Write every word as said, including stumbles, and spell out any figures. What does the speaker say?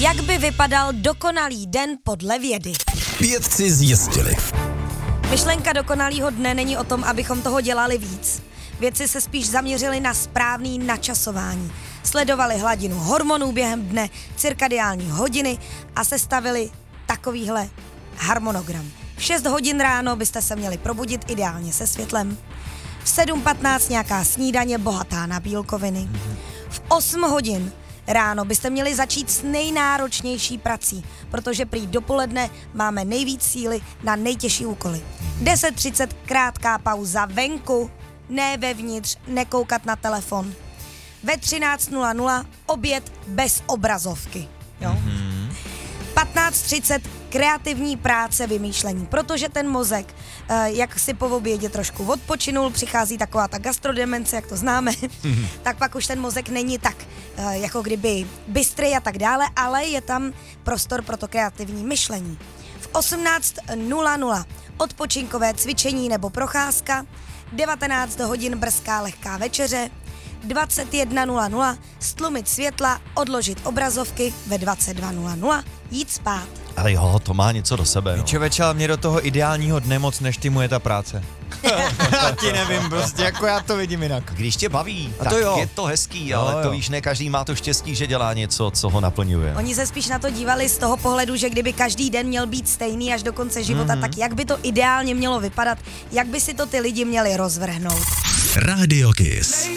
Jak by vypadal dokonalý den podle vědy? Vědci zjistili. Myšlenka dokonalýho dne není o tom, abychom toho dělali víc. Vědci se spíš zaměřili na správný načasování. Sledovali hladinu hormonů během dne, cirkadiální hodiny a sestavili takovýhle harmonogram. V šest hodin ráno byste se měli probudit ideálně se světlem. V sedm patnáct nějaká snídaně bohatá na bílkoviny. V osm hodin ráno byste měli začít s nejnáročnější prací, protože prý dopoledne máme nejvíc síly na nejtěžší úkoly. deset třicet krátká pauza venku, ne vevnitř, nekoukat na telefon. Ve třináct nula nula oběd bez obrazovky. Jo? Mm-hmm. patnáct třicet kreativní práce, vymýšlení, protože ten mozek, jak si po obědě trošku odpočinul, přichází taková ta gastrodemence, jak to známe, mm-hmm. tak pak už ten mozek není tak jako kdyby bystrý a tak dále, ale je tam prostor pro to kreativní myšlení. V osmnáct nula nula odpočinkové cvičení nebo procházka, devatenáct hodin brzká lehká večeře, dvacet jedna nula nula stlumit světla, odložit obrazovky, ve dvacet dva nula nula jít spát. Ale jo, to má něco do sebe, no. Čověče, ale mě do toho ideálního dne moc neštimuje ta práce. Já ti nevím, prostě jako já to vidím jinak. Když tě baví, A tak to jo. je to hezký, Jo, ale jo. to víš, ne každý má to štěstí, že dělá něco, co ho naplňuje. Oni se spíš na to dívali z toho pohledu, že kdyby každý den měl být stejný až do konce života, mm-hmm. tak jak by to ideálně mělo vypadat, jak by si to ty lidi měli rozvrhnout. Radio Kiss.